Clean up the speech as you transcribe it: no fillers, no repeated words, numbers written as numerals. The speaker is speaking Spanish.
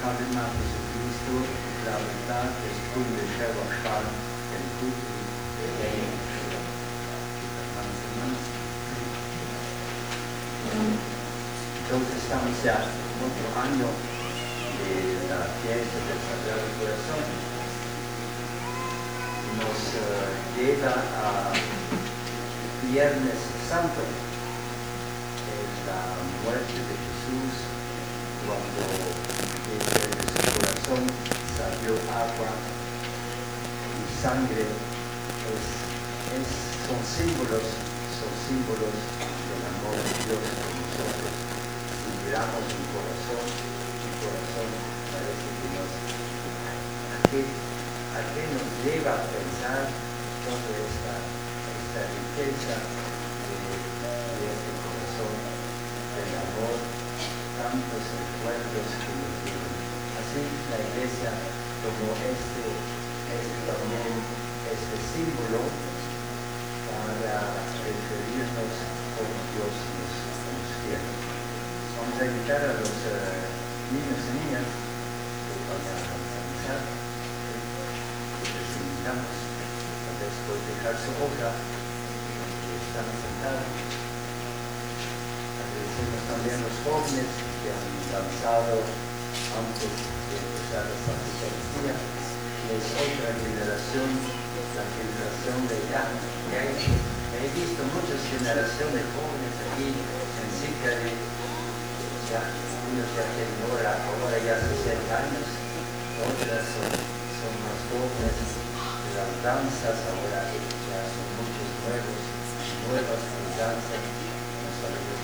Kalima Jesucristo, la verdad después de Shevachal, el Kutri, de Ley, hermanos y hermanas. Entonces estamos ya en otro año de la fiesta del Sagrado Corazón. Nos lleva a Viernes Santo, es la muerte de Jesús, cuando de su corazón salió agua y sangre. Son símbolos del amor de Dios por nosotros. Si miramos un corazón parece que ¿a qué nos lleva a pensar toda esta riqueza de este corazón, del amor, tantos encuentros que nos llevan? Así la Iglesia tomó también este símbolo para referirnos como Dios nos quiere. Vamos a invitar a los niños y niñas que van a cantar. Les invitamos a después dejar su hoja que están sentados. Agradecemos también a los jóvenes que han danzado antes de empezar la Santa Eucaristía. Es otra generación, la generación de ya. He visto muchas generaciones de jóvenes aquí en Sicari. Unos ya tienen ahora ya 60 años, otras son más jóvenes. Las danzas ahora ya son muchos nuevas danzas. Nos alegra